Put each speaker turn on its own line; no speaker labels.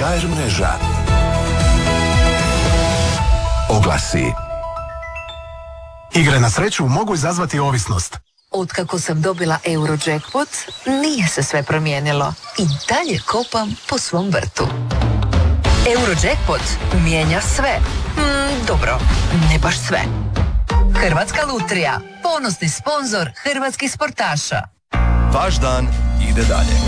HR mreža. Oglasi.
Igre na sreću mogu izazvati ovisnost.
Otkako sam dobila Eurojackpot, nije se sve promijenilo. I dalje kopam po svom vrtu. Eurojackpot mijenja sve. Dobro, ne baš sve. Hrvatska lutrija, ponosni sponzor hrvatskih sportaša.
Vaš dan ide dalje.